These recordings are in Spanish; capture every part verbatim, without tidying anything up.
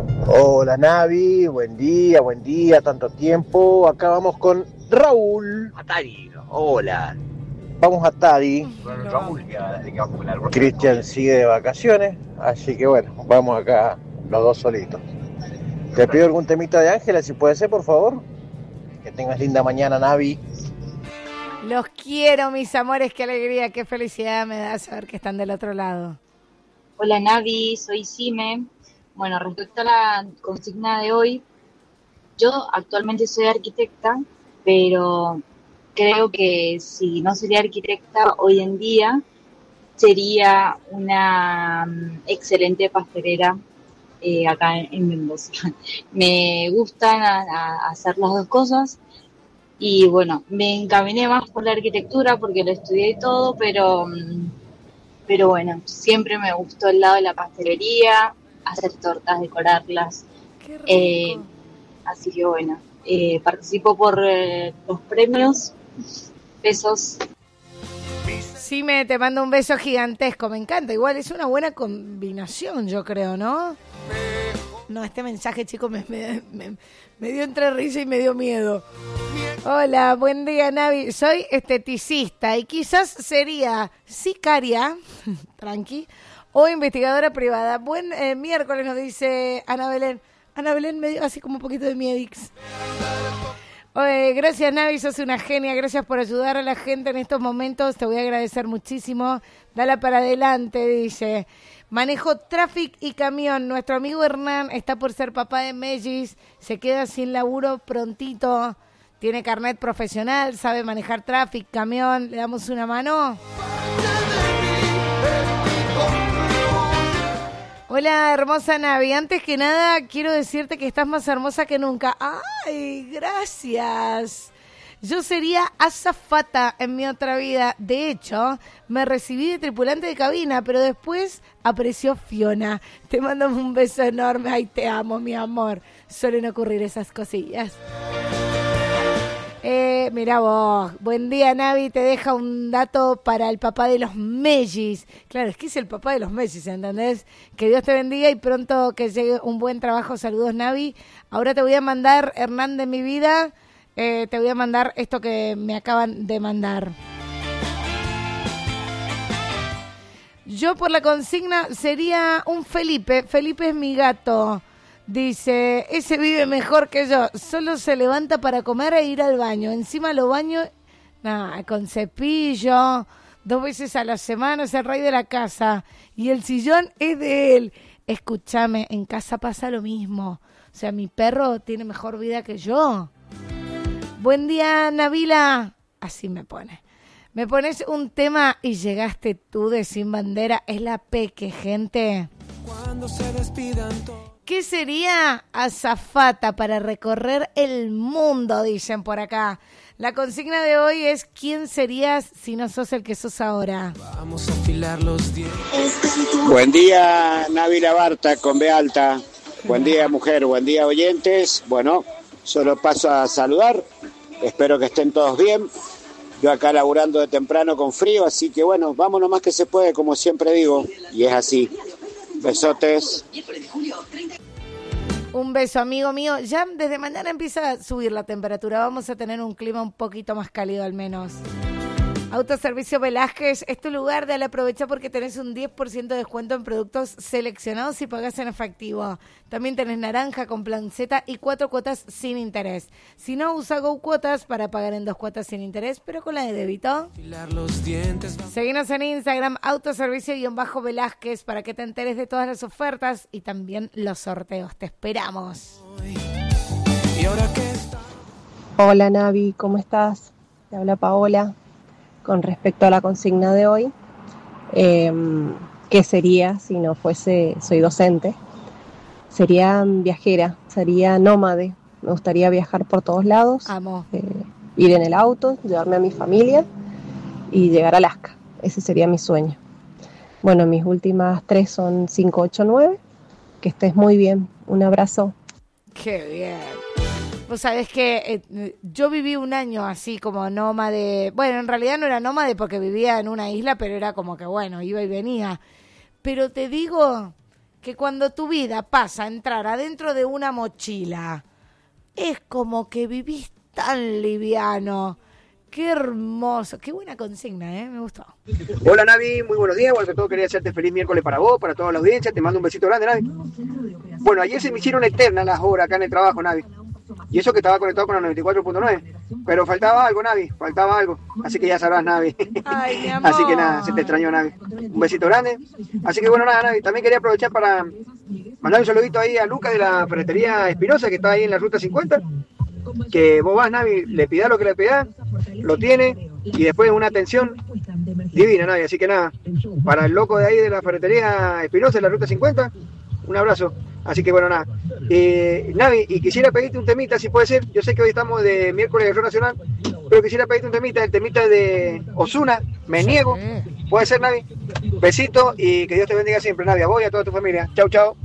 Hola Navi, buen día, buen día, tanto tiempo. Acá vamos con Raúl. Atari, hola. Vamos a Tari. Bueno, Raúl, que que vamos con la rueda. Cristian sigue de vacaciones, así que bueno, vamos acá los dos solitos. Te pido algún temita de Ángela, si puede ser, por favor. Que tengas linda mañana, Navi. Los quiero, mis amores, qué alegría, qué felicidad me da saber que están del otro lado. Hola Navi, soy Sime. Bueno, respecto a la consigna de hoy, yo actualmente soy arquitecta, pero creo que si no sería arquitecta hoy en día, sería una um, excelente pastelera eh, acá en, en Mendoza. Me gustan a, a hacer las dos cosas y bueno, me encaminé más por la arquitectura porque lo estudié y todo, pero, um, pero bueno, siempre me gustó el lado de la pastelería, hacer tortas, decorarlas. Qué rico. Eh, así que bueno, eh, participo por eh, los premios, pesos. Sí, me te mando un beso gigantesco, me encanta. Igual es una buena combinación, yo creo, ¿no? No, este mensaje, chicos, me, me, me, me dio entre risa y me dio miedo. Hola, buen día, Navi. Soy esteticista y quizás sería sicaria, tranqui, o investigadora privada. Buen eh, miércoles, nos dice Ana Belén. Ana Belén me dio así como un poquito de miedix. Oye, gracias, Navi, sos una genia. Gracias por ayudar a la gente en estos momentos. Te voy a agradecer muchísimo. Dala para adelante, dice. Manejo tráfico y camión. Nuestro amigo Hernán está por ser papá de mellis. Se queda sin laburo prontito. Tiene carnet profesional, sabe manejar tráfico, camión. ¿Le damos una mano? Hola, hermosa Navi. Antes que nada, quiero decirte que estás más hermosa que nunca. ¡Ay, gracias! Yo sería azafata en mi otra vida. De hecho, me recibí de tripulante de cabina, pero después apareció Fiona. Te mando un beso enorme. Ay, te amo, mi amor. Suelen ocurrir esas cosillas. Eh, mira vos, buen día Navi, te deja un dato para el papá de los mellis. Claro, es que es el papá de los mellis, ¿entendés? Que Dios te bendiga y pronto que llegue un buen trabajo. Saludos, Navi. Ahora te voy a mandar, Hernán de mi vida, eh, te voy a mandar esto que me acaban de mandar. Yo por la consigna sería un Felipe. Felipe es mi gato. Dice, ese vive mejor que yo, solo se levanta para comer e ir al baño, encima lo baño nah, con cepillo, dos veces a la semana, es el rey de la casa, y el sillón es de él. Escúchame, en casa pasa lo mismo, o sea, mi perro tiene mejor vida que yo. Buen día, Nabila, así me pone. Me pones un tema y llegaste tú de Sin Bandera, es la peque, gente. Cuando se despidan todos. ¿Qué sería azafata para recorrer el mundo? Dicen por acá. La consigna de hoy es ¿quién serías si no sos el que sos ahora? Vamos a afilar los dientes. Buen día, Navi Barta con B alta. Buen día, mujer. Buen día, oyentes. Bueno, solo paso a saludar. Espero que estén todos bien. Yo acá laburando de temprano con frío, así que bueno, vámonos más que se puede, como siempre digo. Y es así. Besotes. Un beso, amigo mío. Ya desde mañana empieza a subir la temperatura. Vamos a tener un clima un poquito más cálido al menos. Autoservicio Velázquez es tu lugar. Dale, aprovecha porque tenés un diez por ciento de descuento en productos seleccionados y pagás en efectivo. También tenés naranja con plan Z y cuatro cuotas sin interés. Si no, usa Go Cuotas para pagar en dos cuotas sin interés, pero con la de débito. Seguinos en Instagram, autoservicio-Velázquez, para que te enteres de todas las ofertas y también los sorteos. Te esperamos. Hola Navi, ¿cómo estás? Te habla Paola. Con respecto a la consigna de hoy, eh, ¿qué sería si no fuese, soy docente? Sería viajera, sería nómade. Me gustaría viajar por todos lados. Amo. Eh, ir en el auto, llevarme a mi familia y llegar a Alaska. Ese sería mi sueño. Bueno, mis últimas tres son cinco, ocho, nueve. Que estés muy bien. Un abrazo. Qué bien. Vos sabés que eh, yo viví un año así como nómade. Bueno, en realidad no era nómade porque vivía en una isla, pero era como que bueno, iba y venía. Pero te digo que cuando tu vida pasa a entrar adentro de una mochila, es como que vivís tan liviano. Qué hermoso, qué buena consigna, ¿eh? Me gustó. Hola Navi, muy buenos días. Igual que todo quería hacerte feliz miércoles para vos, para toda la audiencia. Te mando un besito grande, Navi. Bueno, ayer se me hicieron eternas las horas acá en el trabajo, Navi. Y eso que estaba conectado con la noventa y cuatro punto nueve. Pero faltaba algo, Navi, faltaba algo. Así que ya sabrás, Navi. Ay, mi amor. Así que nada, se te extrañó, Navi. Un besito grande. Así que bueno, nada, Navi. También quería aprovechar para mandar un saludito ahí a Lucas de la ferretería Espinosa, que está ahí en la ruta cincuenta. Que vos vas, Navi, le pidás lo que le pidás, lo tiene, y después una atención divina, Navi. Así que nada, para el loco de ahí de la ferretería Espinosa, en la ruta cincuenta, un abrazo. Así que bueno, nada. Eh, Navi, y quisiera pedirte un temita, si puede ser. Yo sé que hoy estamos de miércoles de rock nacional, pero quisiera pedirte un temita, el temita de Ozuna, Me Niego. Puede ser, Navi. Besito y que Dios te bendiga siempre, Navi, a vos y a toda tu familia. Chau, chau.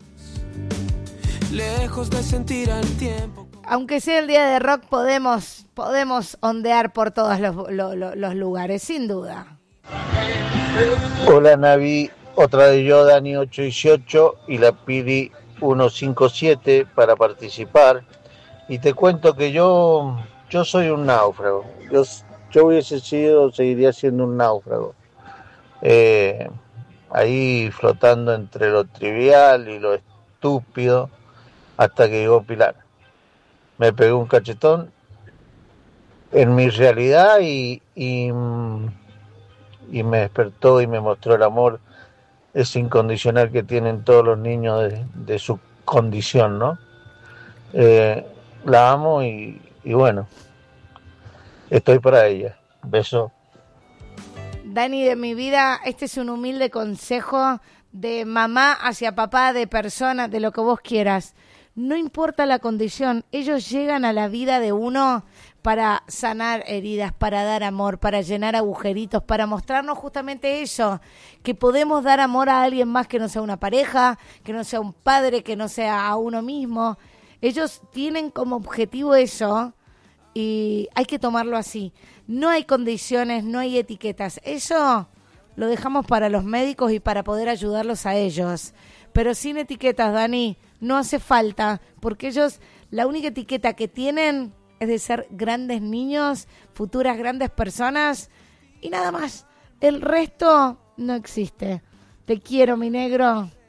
Lejos de sentir al tiempo. Aunque sea el día de rock, podemos, podemos ondear por todos los, los, los lugares, sin duda. Hola Navi, otra de yo, Dani ocho dieciocho y la Pili uno cinco siete para participar. Y te cuento que yo, yo soy un náufrago. Yo, yo hubiese sido, seguiría siendo un náufrago. Eh, ahí flotando entre lo trivial y lo estúpido hasta que llegó Pilar. Me pegó un cachetón en mi realidad y, y, y me despertó y me mostró el amor ese incondicional que tienen todos los niños de, de su condición, ¿no? Eh, la amo y, y bueno, estoy para ella. Beso. Dani, de mi vida, este es un humilde consejo de mamá hacia papá, de persona, de lo que vos quieras. No importa la condición, ellos llegan a la vida de uno para sanar heridas, para dar amor, para llenar agujeritos, para mostrarnos justamente eso, que podemos dar amor a alguien más que no sea una pareja, que no sea un padre, que no sea a uno mismo. Ellos tienen como objetivo eso y hay que tomarlo así. No hay condiciones, no hay etiquetas. Eso lo dejamos para los médicos y para poder ayudarlos a ellos. Pero sin etiquetas, Dani, no hace falta, porque ellos, la única etiqueta que tienen es de ser grandes niños, futuras grandes personas, y nada más. El resto no existe. Te quiero, mi negro.